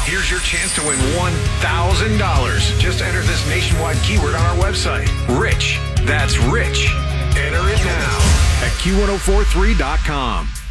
Here's your chance to win $1,000. Just enter this nationwide keyword on our website. Rich. That's rich. Enter it now at Q1043.com.